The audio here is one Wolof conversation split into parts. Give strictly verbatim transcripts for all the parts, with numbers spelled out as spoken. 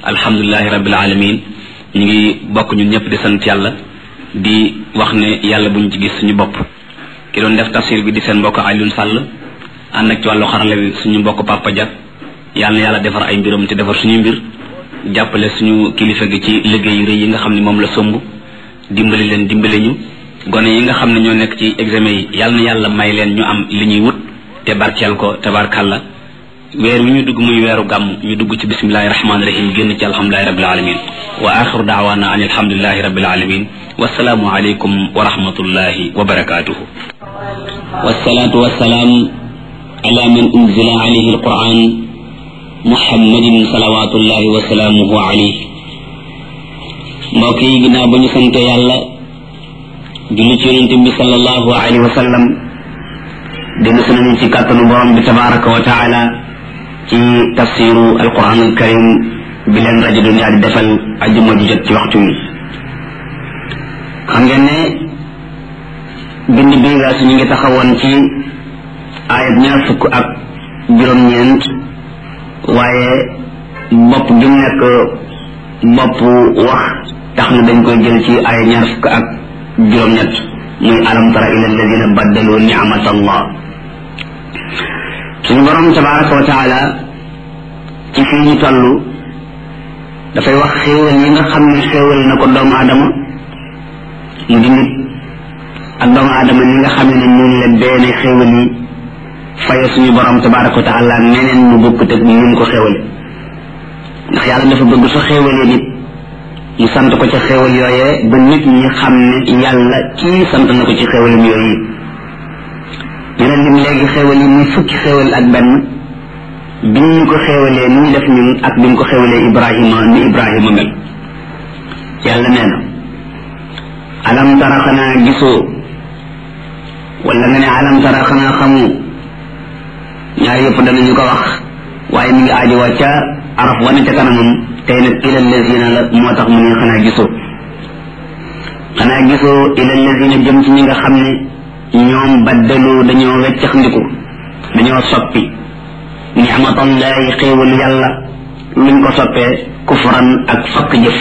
alhamdulilahi rabbil alamin ñu ngi bokk ñun ñëpp di sant yàlla di wax ne yàlla buñ ci gis suñu bopp ki doon def tafsir bi di seen mbokk Alioune Sall ànd ak ci wàllu xarala wi suñu mbokk Papa Dia yàlla na yàlla defar ay mbiram te defar suñu mbir jàppale suñu kilifa gi ci liggéey yu rëy yi nga xam ne moom la somb dimbali leen dimbali ñu gone yi nga xam ne ñoo nekk ci examen yi yàlla na yàlla may leen ñu am li ñuy wut te barkeel ko tabarkàlla weer wi ñu dugg muy weeru gàmm ñu dugg ci bismillahi rahmaani rahim génn ci alhamdulilahi rabbil alamin wa axiru daawaana an alhamdulilahi rabbil alamin wasalaamu aleykum wa rahmatullahi wa barakatuhu wasalaatu wasalaam ala man unzila alayhi alquran muhammadin salawatullahi wa salaamuhu alayhi mbokk yi ginnaaw ba ñu sante yàlla julli ci yonente bi sallallahu alayhi wa sallam dina sunañu ci kàttanu borom bi tabaraka wa taala ci tafsiru alquran alkarim bi leen rajo Dunya di defal ajuma ji jot ci waxtu wi xam ngeen ne bind bi nga su ñu ngi taxawoon ci ayat ñaar fukk ak juróom-ñeent waaye bopp bi mu nekk bopp wax tax na dañ koy jël ci ayat ñaar fukk ak juróom-ñett muy alam tara ila alladina baddalu ni'matallah suñu borom tabaraka wa taala ci fii ñu toll dafay wax xéewal yi nga xam ne xéewal na ko doomu aadama mu di nit ak doomu aadama ni nga xam ne noonu la benn xéewal yi faye suñu borom tabaraka wa taala neneen mu bokk te ni mu ko xéewale ndax yàlla dafa bëgg su xéewalee nit mu sant ko ca xéewal yooyee ba nit ñi xam ne yàlla kii sant na ko ci xéewalam yooyu dina lim léegi xéewal yi muy fukki xéewal ak benn bi ñu ko xéewalee ni ñu def ñun ak bi ñu ko xéewalee Ibrahima ni Ibrahima mel yàlla nee na alam tara xanaa gisoo wala nga ne alam tara xanaa xamu ñaar yëpp danañu ko wax waaye mi ngi aajowoo ca araf wane ca kanamam tey nag ila lazina la moo tax mu ne xanaa gisoo xanaa gisoo ila lazina jëm ci ñi nga xam ne ñoom baddalu dañoo weccax ndiku dañoo soppi ni'matallahi xéewal yàlla luñ ko soppee kufran ak fakk jëf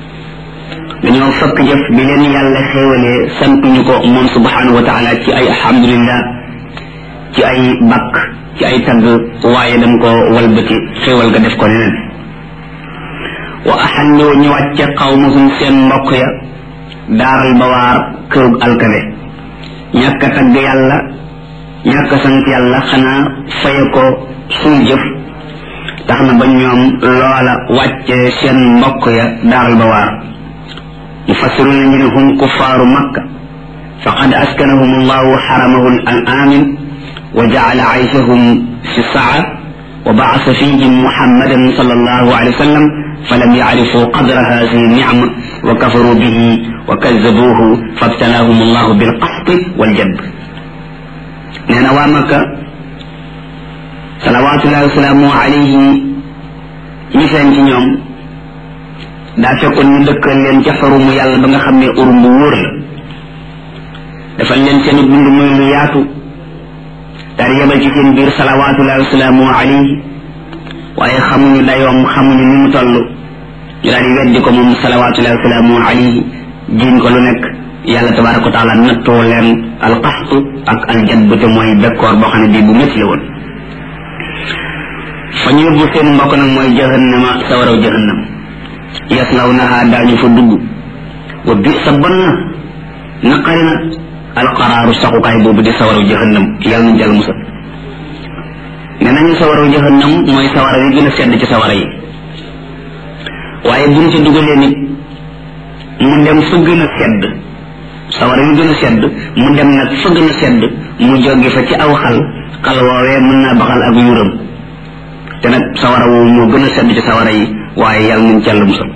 dañoo fakk jëf bi leen yàlla xéewalee santuñu ko moom subhanahu wa taala ci ay alhamdulillah ci ay bakk ci ay tagg waaye dam ko walbati xéewal ga def ko neneen wa axallu ñu wàcce qawmahum seen mbokk ya daaral bawaar kërug alkale ñàkk a tagg yàlla ñàkk a sant yàlla xanaa faye ko suñ jëf tax na ba ñoom loola wàcce seen mbokk ya daaral bawaar mufassiruna ñu ne hum kuffaaru makka faqad askanahum allahu xaramahu al amin wa jaala ayshahum fi saa wa baasa fihim muhammadan sallallahu alayhi wa sallam falam yacrifu qadra hadihi nicma wa kafaru bihi wa kazzabuhu fabtalaahum allahu bilqasdi waljadb nee na waa makka salawatullahi wasalaamu alayhi ñi seen ci ñoom daa fekkoon ñu dëkkal leen ca xarumu yàlla ba nga xam ne urum bu wóor la defal leen seen dund muy lu yaatu daal yebal ci seen biir salawatullahi wasalaamu alayhi waaye xamuñu dayoom xamuñu ni mu toll ñu daal di weddi ko moom salawatullahi wasalaamu alayhi jiñ ko lu nekk yàlla tabaraka wa taala nattoo leen alqaxtu ak aljadb te mooy bekkoor boo xam ne bii bu métti la woon fa ñu yóbbu seen mbokk nag mooy jahannama sawaraw jahannam yaslawnaha daañu fa dugg wa bi sa bon na naqari na alqaraaru saxukaay boobu di sawaraw jahannam yàlla nañ jàll musal ne nañu sawaraw jahannam mooy sawara yi gën a sedd ci sawara yi waaye buñ ci dugalee nit mu dem fa gën a sedd sawara yu gën a sedd mu dem nag fa gën a sedd mu jóge fa ci aw xal xal woowee mën naa baxal ak yuram te nag sawara woowu moo gën a sedd ci sawara yi waaye yàlla nañ càll musal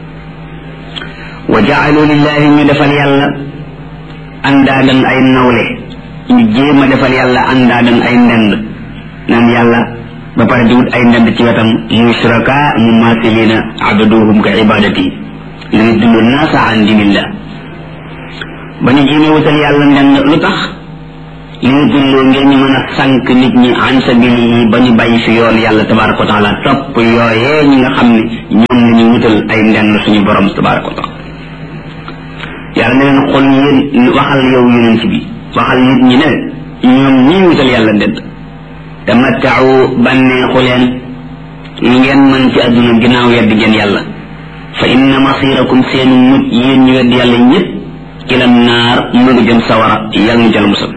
wa jaalu lillahi ñu defal yàlla andaadan ay nawle ñu jéem a defal yàlla andaadan ay ndend naan yàlla ba pare di wut ay ndend ci wetam muy suraka mu maasilina abaduhum ka ibadati li ñu dund naasa an dinillah ba ñu jéemee wutal yàlla ndend lu tax li ñu dundoo ngir ñu mën a sànq nit ñi an sabilihi ba ñu bàyyi fi yoon yàlla tabaraka wa taala topp yooyee ñi nga xam ne ñoom la ñu ay ndend suñu borom tabaraka wa taala yàlla ne leen xol yéen waxal yow yonent bi waxal nit ñi ne ñoom ñii wutal yàlla ndend tamatta'u bànneexu leen lu ngeen mën ci àdduna ginnaaw yedd ngeen yàlla fa inna masirakum seenu mut yéen ñu wedd yàlla ñëpp ila naar mu ngi jëm sawara yàlla ñu jël musal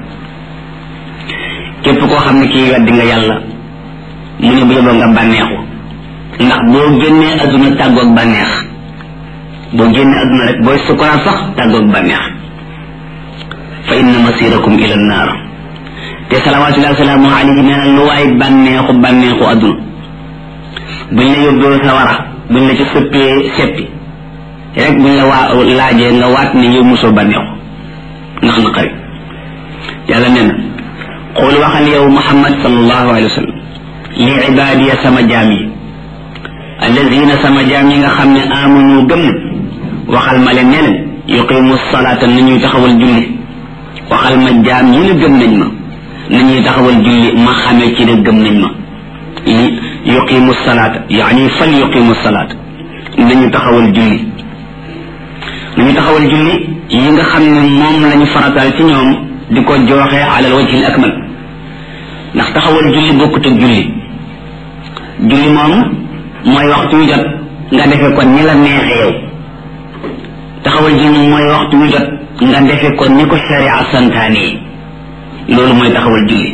képp koo xam ne kii weddi nga yàlla mu ne bu yeboo nga bànneexu ndax boo génnee àdduna tàggoog bànneex boo génnee àdduna rek booy sukuraat sax tàggoog bànneex fa inna masirakum ila naar te salawaatullahi wasalaamu alayhi nee na lu waay bànneexu bànneexu àdduna buñ la yóbboo sawara buñ la ci sëppee seppi rek buñ la waa laajee nga waat ne yow mosoo bànneexu ndax na xarit yàlla nee na xool waxal yow muhammad sallallahu alayhi wa sallam li ibaadiya sama jaam yi alladina sama jaam yi nga xam ne amanu gëm na waxal ma leen ne leen yuqimu salaata nañuy taxawal julli waxal ma jaam yi ne gëm nañ ma nañuy taxawal julli ma xamee ci ne gëm nañ ma yuqimu salaata yaani fal yuqimu salaata nañu taxawal julli nañu taxawal julli yi nga xam ne moom lañu faratal ci ñoom di ko joxe alal wajhil akmal ndax taxawal julli bokkut ak julli julli moom mooy waxtu wu jot nga defe ko ni la neexe yow taxawal julli mooy waxtu wu jot nga defe ko ni ko sharia santaane loolu mooy taxawal julli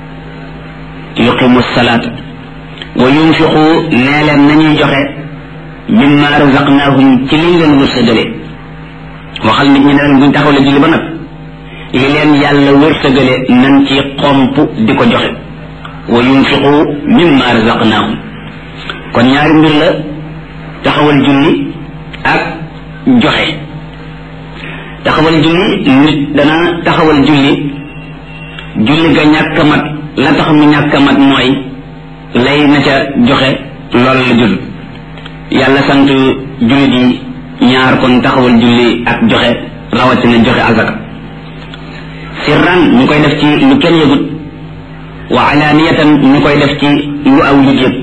yuqimu salaata wa yunfiqu nee leen nañuy joxe mimma razaqnahum ci liñ leen wërsëgale waxal nit ñi ne leen buñ taxawale julli ba nag li leen yàlla wërsëgale nañ ci xomp di ko joxe wa yunfiqu mimma razaqnahum kon ñaari mbir la taxawal julli ak joxe taxawal julli nit dana taxawal julli julli ga ñàkk mat la tax mu ñàkk mat mooy lay na ca joxe loolu la jul yàlla sant jullit yi ñaar kon taxawal julli ak joxe rawatina joxe azaka sirran ñu koy def ci lu kenn yëgut wa alaniyatan ñu koy def ci lu aw nit yëpp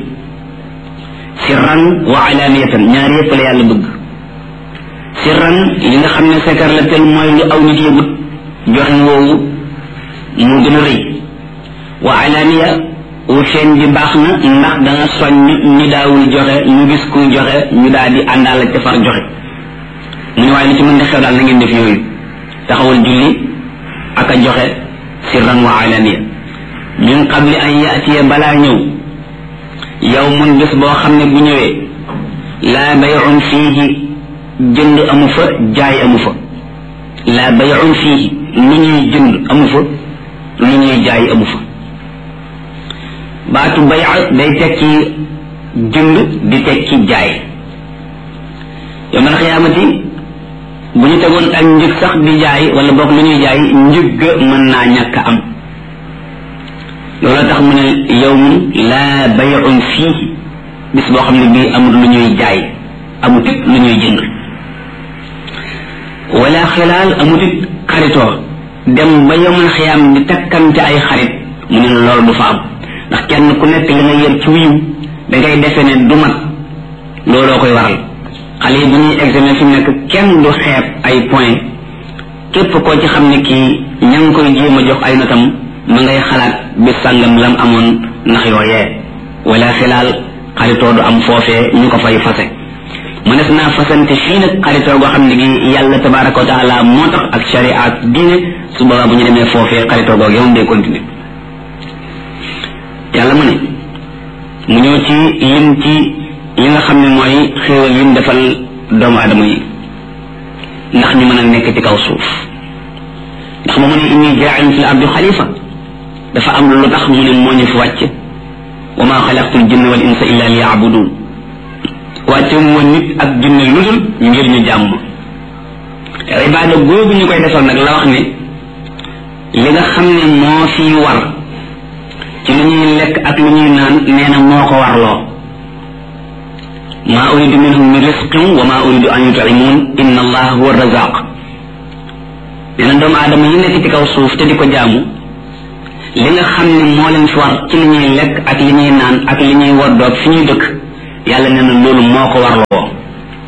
sirran wa alaniyatan ñaar yëpp la yàlla bëgg sirran li nga xam ne sekar la tel mooy lu aw nit yëgut joxe woowu mu gën a rëy wa alaniya wu feeñ bi baax na ndax danga soññ ñi daawul joxe ñu gis kuy joxe ñu daal di àndaal ca far joxe mu ne waaye lu ci mën di xew daal na ngeen def yooyu taxawal julli ak a joxe sirran wa alaniya min qabli an yaatiya balaa ñëw yawmun bés boo xam ne bu ñëwee laa bay'un fiihi jënd amu fa jaay amu fa laa bay'un fiihi lu ñuy jënd amu fa lu ñuy jaay amu fa baatu bay' day tekki jënd di tekki jaay yawmal xiyaamati bu ñu tegoon ak njëg sax di jaay wala boog lu ñuy jaay njëg ga mën naa ñàkk am loolu tax mu ne yawmun laa bay'un fii bis boo xam ne bii amul lu ñuy jaay amut it lu ñuy jënd wala xilaal amut it xaritoo dem ba yawmal xiyaam di takkante ay xarit mu ne loolu du fa am ndax kenn ku nekk li nga yër ci wiiw da ngay defe ne du mat looloo koy waral xale yi bu ñuy examen fi mu nekk kenn du xeeb ay point képp koo ci xam ne kii ña ngi koy jéem a jox ay notam ma ngay xalaat bis sàngam lam amoon ndax yooyee wala xilaal xaritoo du am foofee ñu ko fay fase mënees naa fasante fii nag xaritoo goo xam ne gi yàlla tabaraka wa taala moo tax ak sharia ak diine su boobaa bu ñu demee foofee xaritoo goog yow day continuer yàlla mu ne mu ñëw ci lim ci yi nga xam ne mooy xéewal yim defal doomu aadama yi ndax ñu mën a nekk ci kaw suuf ndax mu mu ne inni jaa'ilun fil ardi xalifa dafa am lu tax mu ne moo ñu fi wàcc wa ma xalaqtul jinna wal insa illa liya'budun wàcce mu nit ak jinne lu dul ngir ñu jàmm ibaada googu ñu koy defal nag la wax ne li nga xam ne moo fi war ci lu ñuy lekk ak lu ñuy naan nee na moo ko warloo ma uridu minhum min risqin wa ma uridu an yut'imun inna allaha huwa razaq nee na doomu aadama yi nekk ci kaw suuf te di ko jaamu li nga xam ne moo leen fi war ci li ñuy lekk ak li ñuy naan ak li ñuy woddoog fi ñuy dëkk yàlla nee na loolu moo ko warloo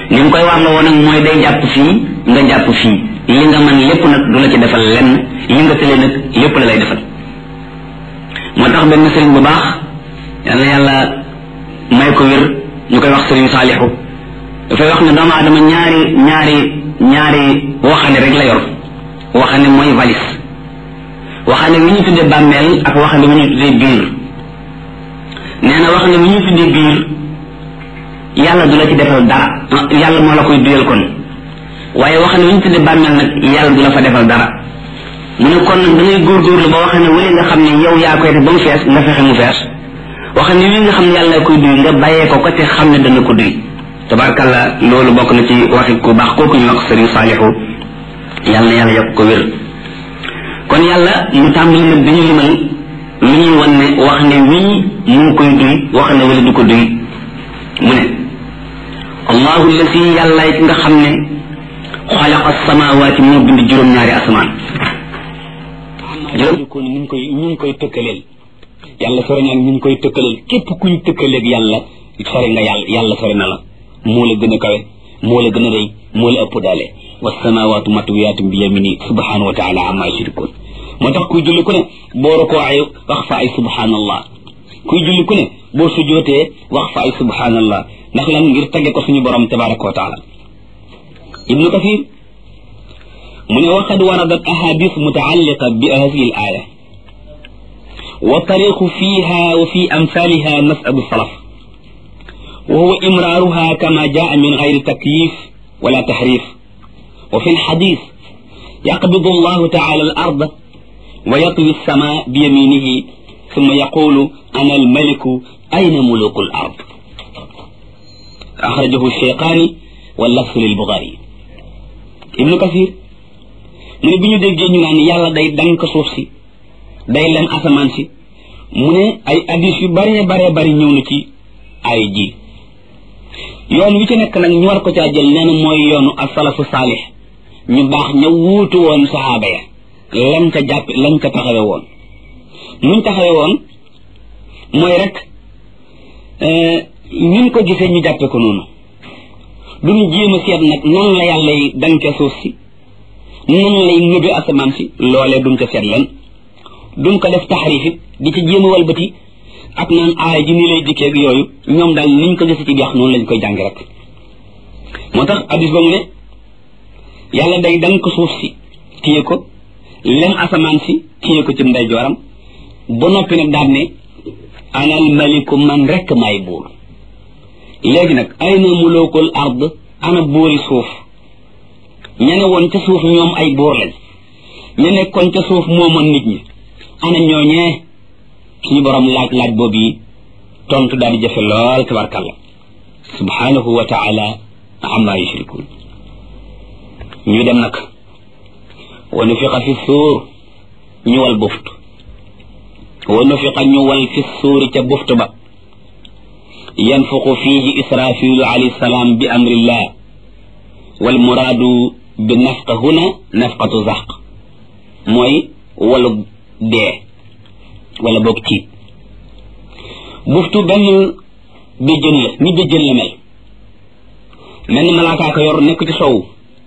ni mu koy warloo woon nag mooy day jàpp fii nga jàpp fii li nga mën lépp nag du la ci defal lenn li nga tële nag lépp la lay defal moo tax benn sëriñ bu baax yàlla yàlla may ko wér ñu koy wax sëriñ Saalixu dafay wax ne doomu aadama ñaari ñaari ñaari waxande rek la yor waxande mooy valise waxande wi ñu tuddee bàmmeel ak waxande wi ñu tuddee biir nee na waxande wi ñu tuddee biir yàlla du la ci defal dara yàlla moo la koy duyal kon waaye waxande wi ñu tuddee bàmmeel nag yàlla du la fa defal dara mu ne kon nag da ngay góorgóorlu ba waxande wala nga xam ne yow yaa koy def ba mu fees nga fexe mu fees waxande wi nga xam ne yàlla koy duy nga bàyyee ko ko te xam ne dana ko duy tabarkalla loolu bokk na ci waxi ku baax kooku ñu wax sëriñ Saalixu yàlla na yàlla yokk ko wér kon yàlla mu tàmbali nag dañu limal lu ñuy wan ne wax ne wii mu ngi koy duy wax ne wala du ko duy mu ne allahu allati yàlla ki nga xam ne xalaqa samaawaati moo bind juróom-ñaari asamaan juróom ko ñu ngi koy ñu ngi koy tëkkaleel yàlla sore na ñu ngi koy tëkkaleel képp kuñ tëkkaleeg yàlla sore nga yàlla yàlla sore na la moo la gën a kawe moo la gën a rëy moo la ëpp daale wassamaawaatu matwiyaatun bi yamini subhanahu wa taala amma yushrikun moo tax kuy julli ku ne boo rokoo ay wax fa ay subhanallah kuy julli ku ne boo sujootee wax fa ay subhanallah ndax lan ngir tagge ko suñu borom tabaraka wa taala ibnu kathir mu ne waqad waradat ahadith mutaalliqa bi hadhihi al aya wa tariqu fiha wa fi amthaliha mas'abu salaf وهو إمرارها كما جاء من غير تكييف ولا تحريف وفي الحديث يقبض الله تعالى الأرض ويطوي السماء بيمينه ثم يقول أنا الملك أين ملوك الأرض أخرجه الشيخاني واللفظ للبخاري ابن كثير من بنيو دي جينيو نان يالا داي دانك سوف سي داي لن أسمان سي من أي أديس باري باري باري نيو نتي أي جي yoon wi ci nekk nag ñu war ko caa jël nee na mooy yoonu asalafu saalix ñu baax ña wuutu woon saxaaba ya lañ ca jàpp lañ ca taxawe woon muñ taxawe woon mooy rek ñun ko gisee ñu jàppe ko noonu duñu jéem a seet nag nan la yàlla yi danke suuf si nan lay nëbe asamaan si loolee duñ ca seet leen duñ ko def taxriif it di ci jéem a walbati ak naan aaya ji ni lay dikkee ak yooyu ñoom daal niñ ko gis ci biax noonu lañ koy jàngi rek moo tax addis ba mu ne yàlla day dank suuf si téye ko lem asamaan si téye ko ci ndeyjooram ba noppi nag daal ne anal maliku man rek maay buur léegi nag ay na mulukul ard ana buuri suuf ña ne woon ca suuf ñoom ay buur lañ ña nekkoon ca suuf moomoon nit ñi ana ñooñee suñu borom laaj laaj boobu yi tontu daal di jafe lool tabarkalla subhanahu wa taala amma yushrikun ñu dem nag wa nufiqa fi suur ñu wal buft wa nufiqa ñu wal fi suuri ca buft ba yanfuqu fihi israfilu alayhi salam bi amrillah wal muraadu bi nafqa huna nafqatu zaq mooy walu dee wala boog tiit buftu benn béjjën la ni béjjën la mel mel ni malaakaa ko yor nekk ci sow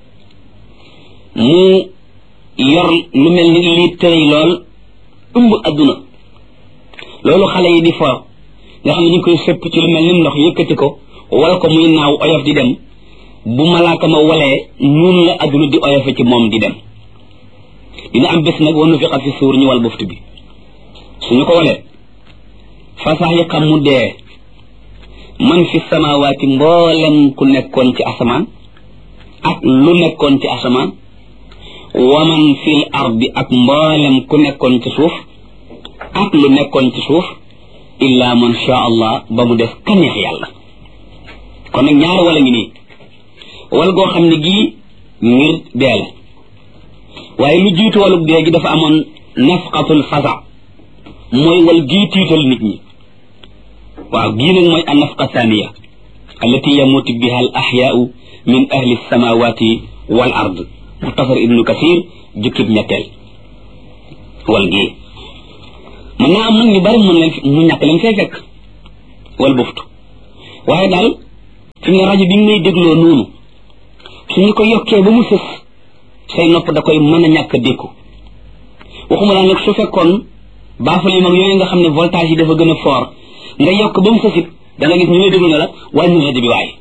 mu yor lu mel ni lii tëray lool ëmb adduna loolu xale yi di fo nga xam ne ñu koy sëpp ci lu mel ni ndox yëkkati ko wala ko muy naaw oyof di dem bu malaaka ma walee noonu la adduna di oyofe ci moom di dem dina am bés nag wanu fi xat fi suur ñu wal buftu bi suñu ko walee fasaxiqa mu dee man fi samawaati mboolem ku nekkoon ci asamaan ak lu nekkoon ci asamaan wa man fil ardi ak mboolem ku nekkoon ci suuf ak lu nekkoon ci suuf illa man sha allah ba mu def ka neex yàlla kon nag ñaari wala ngi nii wal goo xam ne gii ngir dee la waaye lu jiitu walug dee gi dafa amoon nafqatul fasa mooy wal gii tiital nit ñi waaw gii nag mooy an nafqa thaniya allati yamutu biha al ahyaau min ahli samawati wal ard muxtasar ibnu kasir jukkib ñetteel wal gii mën naa am nag ñu bari mën leen mu ñàkk leen fee fekk wal buftu waaye daal fi nga rajo bi ngay dégloo noonu suñu ko yokkee ba mu sës say nopp da koy mën a ñàkk a dékku waxuma laa nag su fekkoon baafal yi mag yooyu nga xam ne voltage yi dafa gën a fort nga yokk ba mu sësit da nga gis ñu lay déglu ne la wàññi rajo bi waaye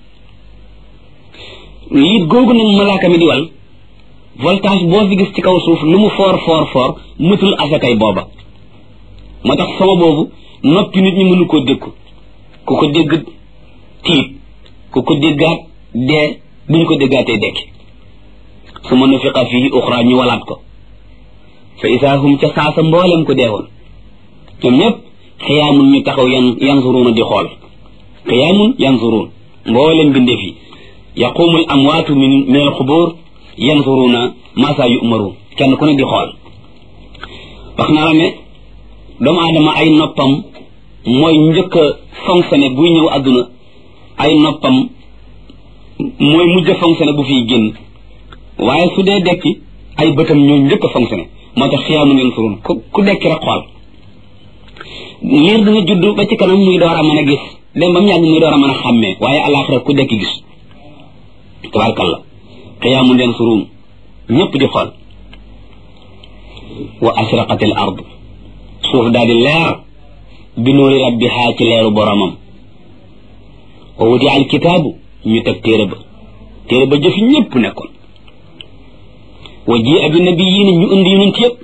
liit googu nag malaaka mi di wal voltage boo fi gis ci kaw suuf lu mu fort fort fort mëtul asakay booba moo tax sama boobu noppi nit ñi mënu koo dékku ku ko dégg tiit ku ko déggaat dee buñ ko déggaatee dekki su ma nufiqa fii uxra ñu walaat ko fa isaahum ca saasa mboolem ko deewoon ñoom ñëpp xiyaamun ñu taxaw yan yanzuruuna di xool xiyaamun yanzuruun mboolem bindee fi yaqumu al amwaatu min min al xubur yanzuruuna maa saa yu'maruun kenn ku ne di xool wax naa la ne doomu aadama ay noppam mooy njëkk a fonctionné buy ñëw àdduna ay noppam mooy mujj a fonctionné bu fiy génn waaye su dee dekki ay bëtam ñoo njëkk a fonctionné moo tax xiyaamun yanzuruun ku ku dekki rek xool liir dina judd ba ci kanam muy door a mën a gis dem ba mu yàgg muy door a mën a xàmmee waaye àllaaxira ku dekki gis tabaarkalla xiyaamun yanzuruun ñëpp di xool wa asraqatil ard suuf daal di leer bi nuuri rabbihaa ci leeru boromam wa wudi al kitaabu ñu teg téere ba téere ba jëf ñëpp nekkoon wa ji abi nabiyiin ñu indi yonent yëpp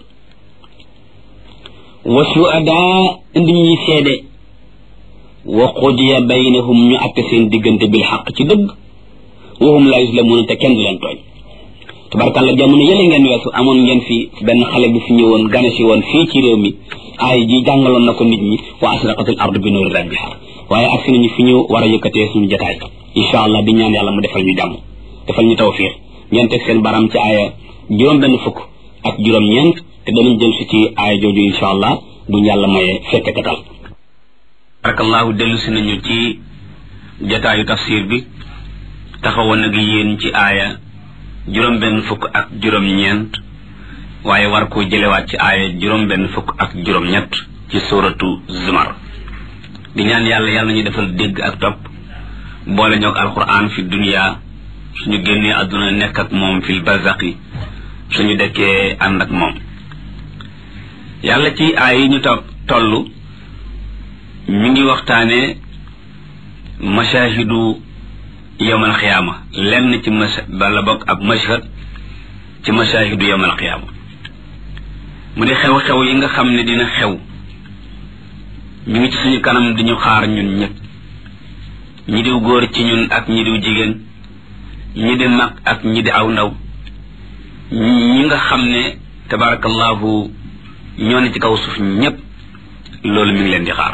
wa shuhadaa indi ñuy seede wa qudiya baynahum ñu atte seen diggante bil xaq ci dëgg wa hum laa yuslamuuna te kenn du leen tooñ tabarkàlla jamono yële ngeen weesu amoon ngeen fi benn xale bu fi ñëwoon gane si woon fii ci réew mi ay ji jàngaloon na ko nit ñi wa asraqatil ardu bi nuuri rabbiha waaye ak si nañu fi ñu war a yëkkatee suñu jotaay incha allah di ñaan yàlla mu defal ñu jàmm defal ñu tawfiix ngeen teg seen baram ci aaya juróom benn fukk ak juróom ñeent te danañ jël si ci aaya jooju incha allah buñ yàlla mayee fekke katal barakallahu dellu si nañu ci jotaayu tafsir bi taxawoon nag yéen ci aaya juróom benn fukk ak juróom ñeent waaye war koo jëlewaat ci aaya juróom benn fukk ak juróom ñett ci suratu zumar di ñaan yàlla yàlla ñu defal dégg ak topp boole ñoog alquran fi dunya suñu génnee àdduna nekk ak moom fil barzaqi suñu dekkee ànd ak moom yàlla ci aay yi ñu topp toll mi ngi waxtaane mashahidu yawmal xiyaama lenn ci masha bala bokk ab mashhad ci mashahidu yawmal xiyaama mu di xew-xew yi nga xam ne dina xew ñu ngi ci suñu kanam di ñu xaar ñun ñëpp ñi diw góor ci ñun ak ñi diw jigéen ñi di mag ak ñi di aw ndaw ñi nga xam ne tabarakallahu ñoo ne ci kaw suuf ñëpp loolu mi ngi leen di xaar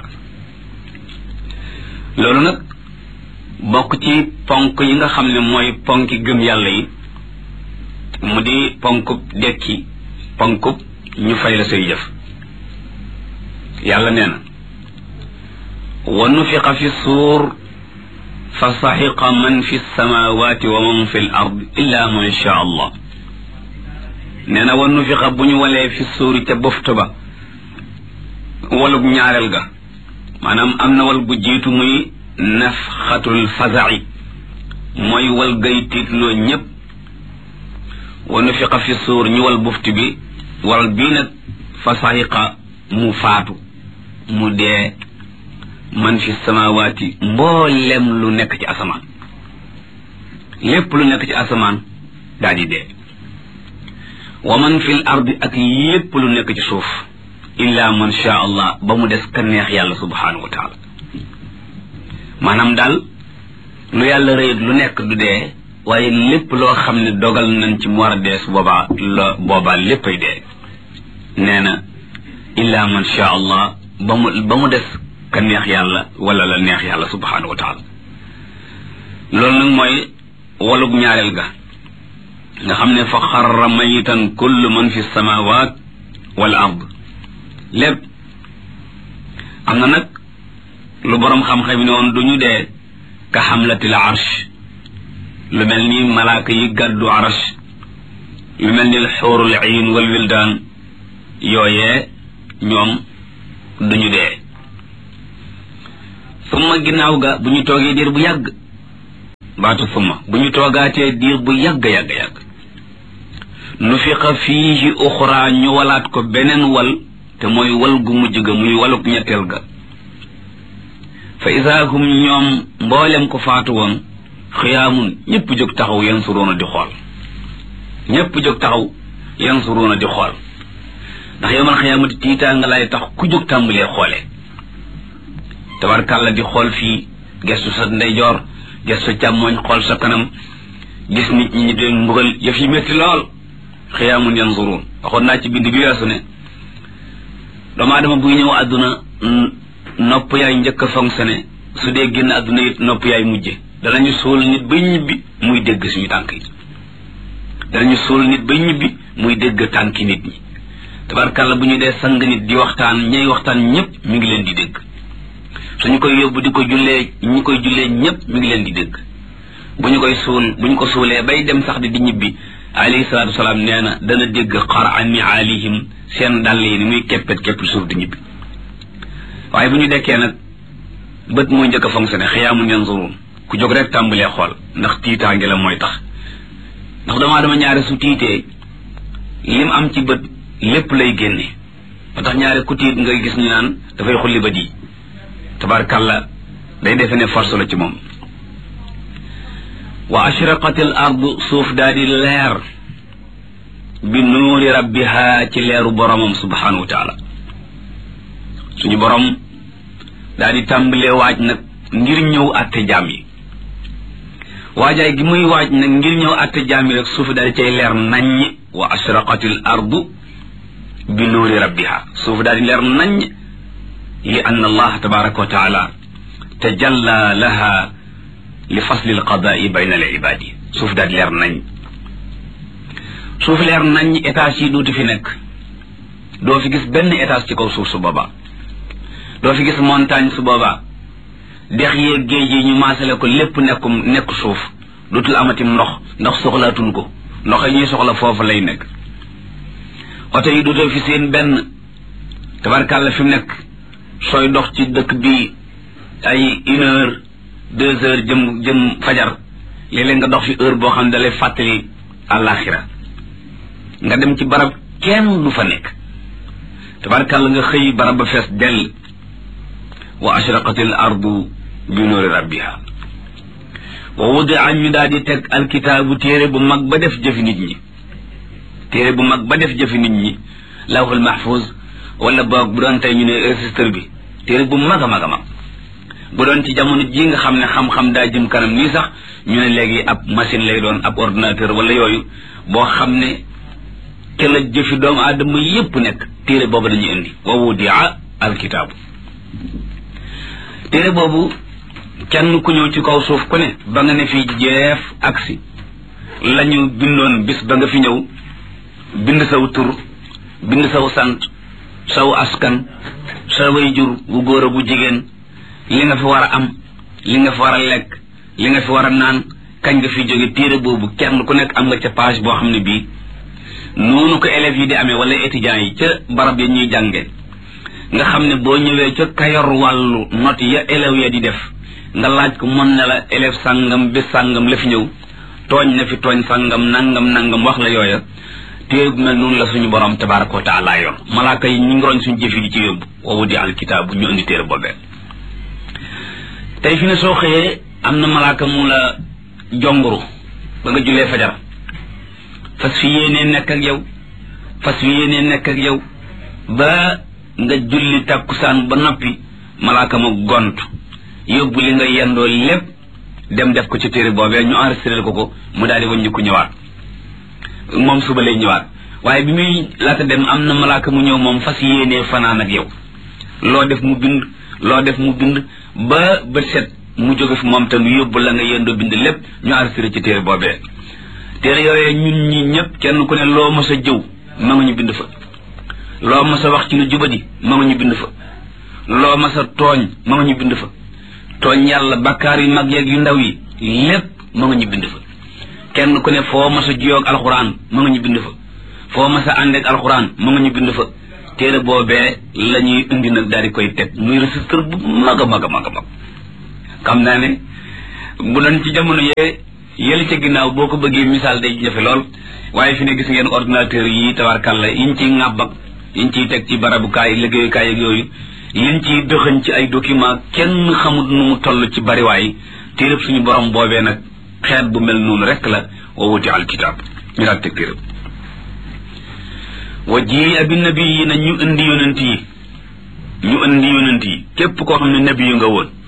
loolu nag bokk ci ponk yi nga xam ne mooy ponki gëm yàlla yi mu di ponkub dekki ponkub ñu fay la say jëf yàlla nee na wa nufiqa fi suur fa saxiqa man fi samawati wa man fi l ard illa man sha allah nee na wa nufiqa bu ñu walee fi suuri ca boftu ba walub ñaareel ga maanaam am na wal bu jiitu muy nafxatul faza'i mooy wal gay tiitloo ñépp wa nufiqa fi suur ñu wal bufti bi wal bii nag fa saxiqa mu faatu mu dee man fi samawaati mboolem lu nekk ci asamaan lépp lu nekk ci asamaan daal di dee wa man fi l ardi ak lépp lu nekk ci suuf illa man sha allah ba mu des ka neex yàlla subhanahu wa taala maanaam daal lu yàlla rëyut lu nekk du dee waaye lépp loo xam ne dogal nañ ci mu war a dee su boobaa la boobaa léppay dee nee na illa man sha allah ba mu ba mu des ka neex yàlla wala la neex yàlla subhanahu wa taala loolu nag mooy walug ñaareel ga nga xam ne fa xarra mayitan kullu man fi samawat wal ard lépp am na nag lu boroom xam-xam yi ne woon du ñu dee ka xamlatil arsh lu mel ni malaaka yi gàddu arsh lu mel ni xuurul ayn wal wildaan yooyee ñoom duñu dee summa ginnaaw ga bu ñu toogee diir bu yàgg baatu summa bu ñu toogaatee diir bu yàgg yàgg yàgg nufiqa fiihi uxra ñu walaat ko beneen wal te mooy wal gu mujj ga muy waluk ñetteel ga fa isaa hum ñoom mboolem ko faatu woon xiyaamun ñëpp jóg taxaw yansuruuna di xool ñëpp jóg taxaw yansuruuna di xool ndax yowmal xiyaamati tiitaa nga lay tax ku jóg tàmbalee xoole tabarkàlla di xool fii gestu sa ndeyjoor gestu sa càmmooñ xool sa kanam gis nit ñi ñu doon mbugal yëf yi métti lool xiyaamun yansuruun waxoon naa ci bind bi weesu ne doomu aadama buy ñëw àdduna nopp yaay njëkk a fonctionné su dee génn àdduna it nopp yaay mujje danañu suul nit bay ñibbi muy dégg suñu tànk yi danañu suul nit bay ñibbi muy dégg tànki nit ñi tabarkàlla bu ñu dee sang nit di waxtaan ñay waxtaan ñëpp mi ngi leen di dégg suñu koy yóbbu di ko jullee ñi koy jullee ñëpp mi ngi leen di dégg bu ñu koy suul bu ñu ko suulee bay dem sax di di ñibbi alayhi salaatu wasalaam nee na dana dégg xara ni alihim seen dàll yi ni muy keppet keppet suuf di ñibbi waaye bu ñu dekkee nag bët mooy njëkk a fonctionné xiyaamun yanzurun ku jóg rek tàmbalee xool ndax tiitaange la mooy tax ndax doomu aadama ñaare su tiitee lim am ci bët lépp lay génne ba tax ñaare ku tiit nga gis ñu naan dafay xulli bët yi tabarkàlla day defe ne force la ci moom wa ashraqatil ardu suuf daal di leer bi nuuri rabbiha ci leeru boromam subhanahu wa taala suñu borom daal di tàmbalee waaj nag ngir ñëw àtte jaam yi waajaay gi muy waaj nag ngir ñëw àtte jaam yi rek suuf daal di cay leer naññ wa ashraqatil ardu bi nuuri rabbiha suuf daal di leer naññ li anna allah tabaraka wa taala tajalla laha li fasli alqadaai bayna al ibadi suuf daal di leer nañ suuf leer nañ étage yi duuti fi nekk doo fi gis benn étage ci kaw suuf su boobaa doo fi gis montagne su boobaa dex yeeg géej yi ñu maasale ko lépp nekkum nekk suuf dootul amatim ndox ndax soxlaatuñ ko ndox yi ñuy soxla foofu lay nekk oto yi dootoo fi seen benn tabarkàlla fi mu nekk sooy dox ci dëkk bi ay une heure deux heures jëm jëm fajar léeg-léeg nga dox fi heure boo xam ne dalay fàttali àllaaxira nga dem ci barab kenn du fa nekk tabarkàlla nga xëy barab ba fees dell wa ashraqatil ardu bi nuuri rabbiha wa wudia ñu daal di teg alkitaabu téere bu mag ba def jëfi nit ñi téere bu mag ba def jëfi nit ñi lawhul mahfuz wala boog bu doon tey ñu ne registre bi téere bu mag a mag a mag bu doon ci jamono ji nga xam ne xam-xam daa jëm kanam nii sax ñu ne léegi ab machine lay doon ab ordinateur wala yooyu boo xam ne ke la jëfi doomu aadama yépp nekk téere boobu dañuy indi wa wudia alkitaabu téere boobu kenn ku ñëw ci kaw suuf ku ne ba nga ne fi jeef aksi lañu bindoon bis ba nga fi ñëw bind saw tur bind saw sant saw askan sa way jur bu góor a bu jigéen li nga fi war a am li nga fi war a lekk li nga fi war a naan kañ nga fi jóge téere boobu kenn ku nekk am nga ca page boo xam ne bii noonu ko élèves yi di amee wala étudiants yi ca barab ya ñuy jànge nga xam ne boo ñëwee ca kayor wàllu note ya élèves ya di def nga laaj ko mën na la élève sàngam bés sàngam la fi ñëw tooñ na fi tooñ sàngam nangam nangam wax la yooya téere bu mel noonu la suñu borom tabaraka wa taala yor malaaka yi ñu ngi roñ suñu jëf yi di ci yóbbu wa wudi alkitaabu ñu indi téere boobee tey fi ne soo xëyee am na malaaka mu la jonguru ba nga jullee fajar fas fi yéenee nekk ak yow fas fi yéenee nekk ak yow ba nga julli tàkkusaan ba noppi malaaka ma gont yóbbu li nga yendoo lépp dem def ko ci téere boobee ñu enregistré ko ko mu daal di wàññi ko ñëwaat moom suba lay ñëwaat waaye bi muy laata dem am na malaaka mu ñëw moom fas yéenee fanaan ak yow loo def mu bind loo def mu bind ba ba set mu jóge fi moom tam yóbbu la nga yendoo bind lépp ñu enregistré ci téere boobee téere yooyee ñun ñi ñëpp kenn ku ne loo mës a jëw ma nga ñu bind fa loo mës a wax ci lu jubadi ma nga ñu bind fa loo mës a tooñ ma nga ñu bind fa tooñ yàlla bakkaar yu mag yeeg yu ndaw yi lépp ma nga ñu bind fa kenn ku ne foo mës a jiyoog alxuraan ma nga ñu bind fa foo mës a àndeeg alxuraan ma nga ñu bind fa téere boobee la ñuy indi nag daal di koy teg muy registre bu mag a mag a mag a mag xam naa ne bu doon ci jamono yee yële ca ginnaaw boo ko bëggee misaal day jafe lool waaye fi ne gis ngeen ordinateur yi tabarkàlla yiñ ciy ŋàbb ak yiñ ciy teg ci barabukaay liggéeyukaay ak yooyu yiñ ciy dëxëñ ci ay document kenn xamut nu mu toll ci bariwaay téereb suñu borom boobee nag xeet bu mel noonu rek la wa wuti al kitaab ñu daal teg téereb wa ji abi nabi yi na ñu indi yonent yi ñu indi yonent yi képp koo xam ne nabi yu nga woon